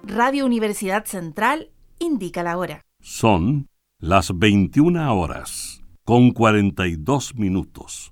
Radio Universidad Central indica la hora. Son las 21 horas, con 42 minutos.